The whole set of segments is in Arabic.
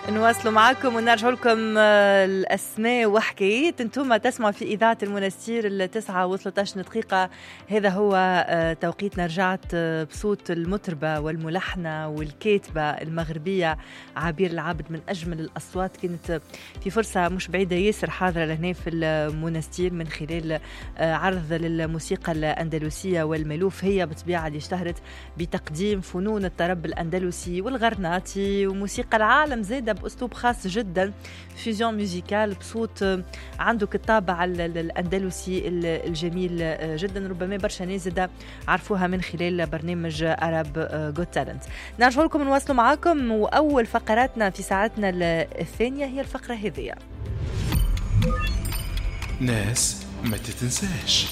نواصلوا معكم ونرجع لكم الأسماء وحكايات. انتم تسمعوا في إذاعة المنستير 9:13 دقيقة. هذا هو توقيتنا. رجعت بصوت المطربة والملحنة والكاتبة المغربية عبير العابد، من أجمل الأصوات. كانت في فرصة مش بعيدة ياسر حاضرة لهنا في المنستير من خلال عرض للموسيقى الأندلسية والملوف. هي بطبيعة اللي اشتهرت بتقديم فنون الطرب الأندلسي والغرناطي وموسيقى العالم زادة بأسلوب خاص جدا، فيزيون ميوزيكال بصوت عنده الطابع الأندلسي الجميل جدا. ربما برشا ناس زادة عرفوها من خلال برنامج Arab Got Talent. نرجع لكم نواصلوا معكم، وأول فقراتنا في ساعتنا الثانية هي الفقرة هذه، ناس ما تتنساش.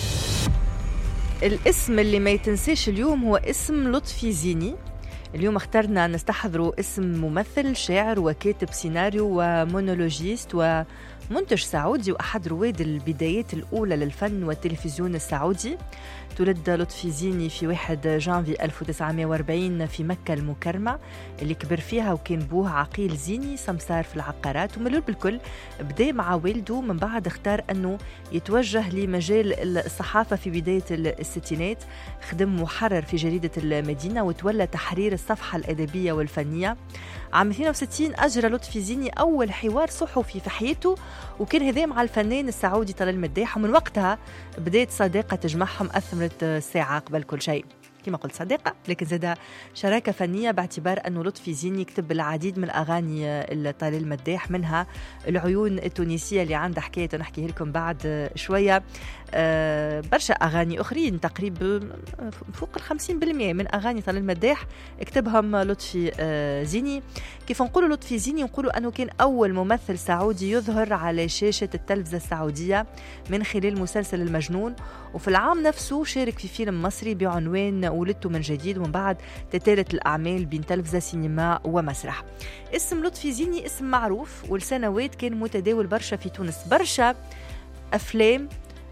الاسم اللي ما يتنساش اليوم هو اسم لطفي زيني. اليوم اخترنا نستحضروا اسم ممثل، شاعر وكاتب سيناريو ومونولوجيست ومنتج سعودي، وأحد رواد البدايات الأولى للفن والتلفزيون السعودي. تولد لطفي زيني في 1 جانفي 1940 في مكة المكرمة اللي كبر فيها، وكان بوه عقيل زيني سمسار في العقارات وملول بالكل. بدأ مع والده، من بعد اختار أنه يتوجه لمجال الصحافة في بداية الستينات. خدم محرر في جريدة المدينة وتولى تحرير الصفحة الأدبية والفنية. عام 62 أجرى لطفي زيني أول حوار صحفي في حياته، وكان هذا مع الفنان السعودي طلال المداح. ومن وقتها بدأت صداقة تجمعهم أثمرت ساعة قبل كل شيء، كما قلت صديقة لكن زاد شراكة فنية، باعتبار أنه لطفي زيني كتب العديد من أغاني طلال المداح، منها العيون التونسية اللي عندها حكاية نحكيه لكم بعد شوية. برشا أغاني أخرين، تقريبا فوق 50% من أغاني طلال المداح كتبهم لطفي زيني. كيف نقولوا لطفي زيني؟ نقولوا أنه كان أول ممثل سعودي يظهر على شاشة التلفزة السعودية من خلال مسلسل المجنون، وفي العام نفسه شارك في فيلم مصري بعنوان ولدت من جديد، ومن بعد تتالت الأعمال بين تلفزة سينما ومسرح. اسم لطفي زيني اسم معروف، والسنوات كان متداول برشا في تونس. برشا أفلام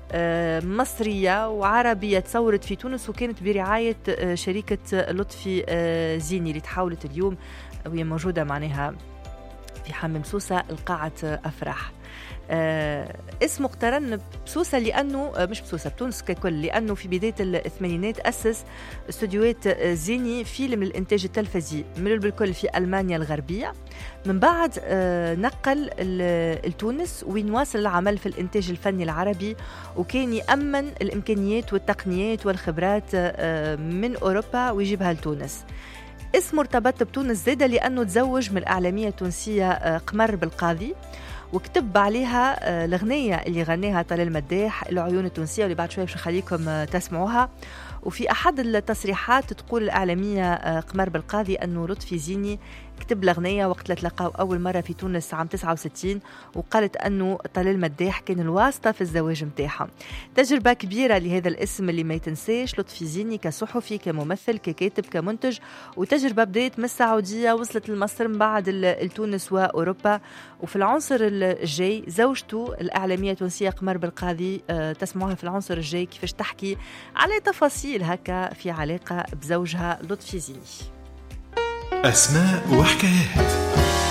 مصرية وعربية تصورت في تونس، وكانت برعاية شركة لطفي زيني اللي تحولت اليوم وهي موجودة معناها في حمام سوسة القاعة أفراح. اسمه اقترن بسوسة لأنه مش بسوسة بتونس ككل، لأنه في بداية الثمانينات أسس استوديوهات زيني فيلم للإنتاج التلفزي من بالكل في ألمانيا الغربية. من بعد نقل لتونس وين واصل العمل في الإنتاج الفني العربي، وكان يأمن الإمكانيات والتقنيات والخبرات من أوروبا ويجيبها لتونس. اسمه ارتبط بتونس زادة لأنه تزوج من الإعلامية التونسية قمر بالقاضي، وكتب عليها الأغنية اللي غناها طلال المداح العيون التونسية، واللي بعد شوية باش نخليكم تسمعوها. وفي أحد التصريحات تقول الإعلامية قمر بالقاضي أنه لطفي زيني كتب الأغنية وقت لتلقاو أول مرة في تونس عام 69، وقالت أنه طلال المداح كان الواسطة في الزواج متاعها. تجربة كبيرة لهذا الاسم اللي ما يتنساش، لطفي زيني كصحفي كممثل ككاتب كمنتج، وتجربة بدأت من السعودية وصلت لمصر من بعد لتونس وأوروبا. وفي العنصر الجاي زوجته الإعلامية التونسية قمر بالقاضي تسمعوها في العنصر الجاي كيفاش تحكي على تفاصيل هكا في علاقة بزوجها لطفي زيني. أسماء وحكايات.